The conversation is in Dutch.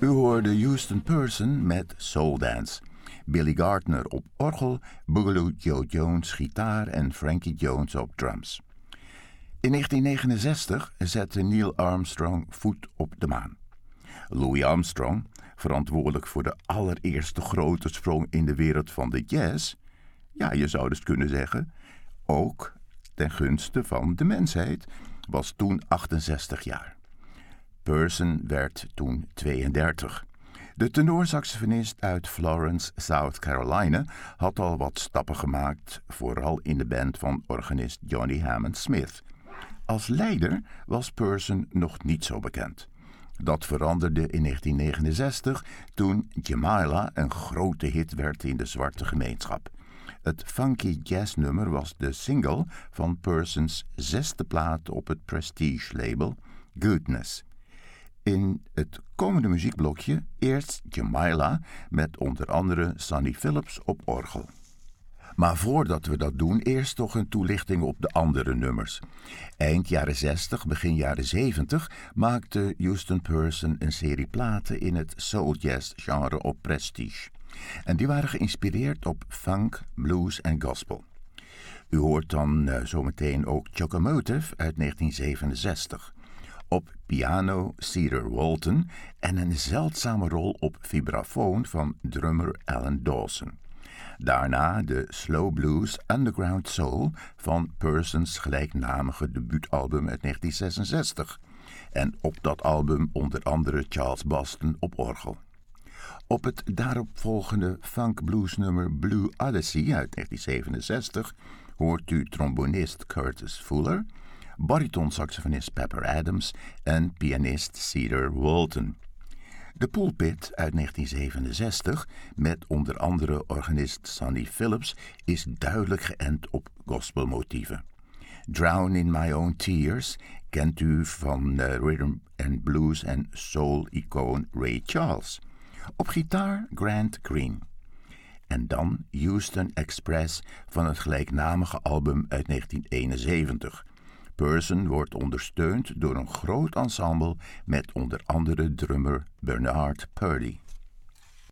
U hoorde Houston Person met Soul Dance, Billy Gardner op orgel, Boogaloo Joe Jones gitaar en Frankie Jones op drums. In 1969 zette Neil Armstrong voet op de maan. Louis Armstrong, verantwoordelijk voor de allereerste grote sprong in de wereld van de jazz, ja, je zou dus kunnen zeggen, ook ten gunste van de mensheid, was toen 68 jaar. Person werd toen 32. De tenorsaxofonist uit Florence, South Carolina, had al wat stappen gemaakt, vooral in de band van organist Johnny Hammond Smith. Als leider was Person nog niet zo bekend. Dat veranderde in 1969 toen Jamila een grote hit werd in de zwarte gemeenschap. Het funky jazznummer was de single van Persons 6e plaat op het Prestige-label Goodness. In het komende muziekblokje eerst Jamila met onder andere Sonny Phillips op orgel. Maar voordat we dat doen, eerst toch een toelichting op de andere nummers. Eind jaren 60, begin jaren 70 maakte Houston Person een serie platen in het soul jazz genre op Prestige. En die waren geïnspireerd op funk, blues en gospel. U hoort dan zometeen ook Chocomotive uit 1967. Op piano Cedar Walton en een zeldzame rol op vibrafoon van drummer Alan Dawson. Daarna de slow blues Underground Soul van Persons gelijknamige debuutalbum uit 1966. En op dat album onder andere Charles Boston op orgel. Op het daaropvolgende funk blues nummer Blue Odyssey uit 1967 hoort u trombonist Curtis Fuller, baritonsaxofonist Pepper Adams en pianist Cedar Walton. De Pulpit uit 1967, met onder andere organist Sonny Phillips, is duidelijk geënt op gospelmotieven. Drown in My Own Tears kent u van rhythm and blues en soul-icoon Ray Charles. Op gitaar Grant Green. En dan Houston Express van het gelijknamige album uit 1971. Person wordt ondersteund door een groot ensemble met onder andere drummer Bernard Purdy.